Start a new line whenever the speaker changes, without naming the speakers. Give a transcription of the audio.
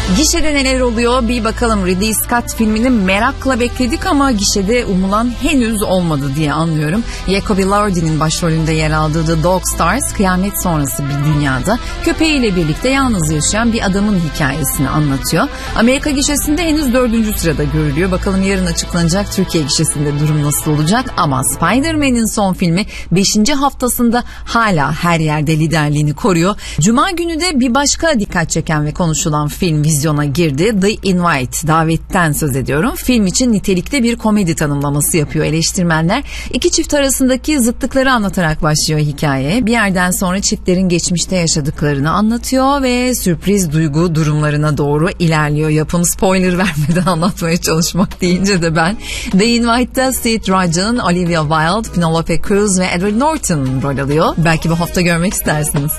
Gişede neler oluyor bir bakalım. Ridley Scott filmini merakla bekledik ama gişede umulan henüz olmadı diye anlıyorum. Jacob Elordi'nin başrolünde yer aldığı The Dog Stars, kıyamet sonrası bir dünyada köpeğiyle birlikte yalnız yaşayan bir adamın hikayesini anlatıyor. Amerika gişesinde henüz 4. sırada görülüyor. Bakalım yarın açıklanacak Türkiye gişesinde durum nasıl olacak? Ama Spider-Man'in son filmi 5. haftasında hala her yerde liderliğini koruyor. Cuma günü de bir başka dikkat çeken ve konuşulan film vizyona girdi. The Invite, davetten söz ediyorum. Film için nitelikte bir komedi tanımlaması yapıyor eleştirmenler. İki çift arasındaki zıtlıkları anlatarak başlıyor hikaye. Bir yerden sonra çiftlerin geçmişte yaşadıklarını anlatıyor ve sürpriz duygu durumlarına doğru ilerliyor. Yapım spoiler vermeden anlatmaya çalışmak deyince de ben. The Invite'da Seth Rogen, Olivia Wilde, Penelope Cruz ve Edward Norton rol alıyor. Belki bu hafta görmek istersiniz.